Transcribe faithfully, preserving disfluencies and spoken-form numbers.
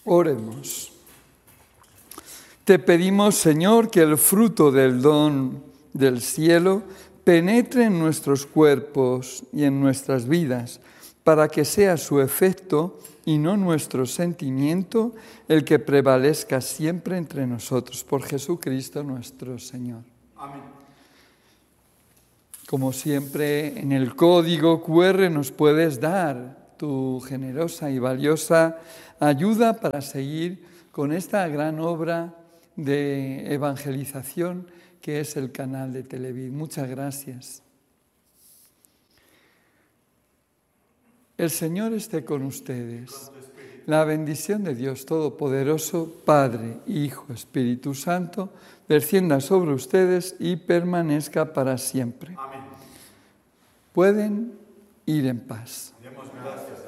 Oremos. Te pedimos, Señor, que el fruto del don del cielo penetre en nuestros cuerpos y en nuestras vidas, para que sea su efecto y no nuestro sentimiento el que prevalezca siempre entre nosotros. Por Jesucristo nuestro Señor. Amén. Como siempre, en el código cu erre nos puedes dar tu generosa y valiosa ayuda para seguir con esta gran obra de evangelización que es el canal de Televid. Muchas gracias. El Señor esté con ustedes. La bendición de Dios Todopoderoso, Padre, Hijo, Espíritu Santo, descienda sobre ustedes y permanezca para siempre. Amén. Pueden ir en paz. Demos gracias.